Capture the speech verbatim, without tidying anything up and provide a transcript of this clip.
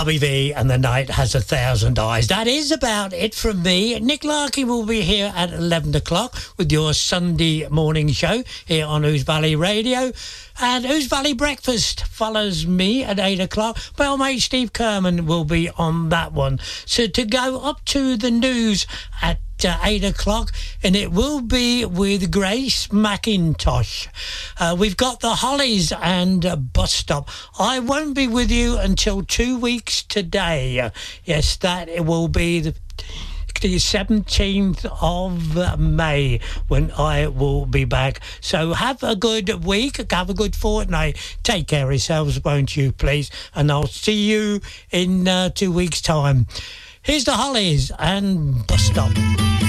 Bobby V and the Night Has a Thousand Eyes. That is about it from me. Nick Larkey will be here at eleven o'clock with your Sunday morning show here on Ouse Valley Radio. And Ouse Valley Breakfast follows me at eight o'clock. My old mate Steve Kerman will be on that one. So to go up to the news at uh, eight o'clock, and it will be with Grace McIntosh. Uh, we've got the Hollies and uh, Bus Stop. I won't be with you until two weeks today. Uh, yes, that it will be the the seventeenth of May when I will be back. So have a good week, have a good fortnight. Take care of yourselves, won't you, please? And I'll see you in uh, two weeks' time. Here's the Hollies and Bus Stop.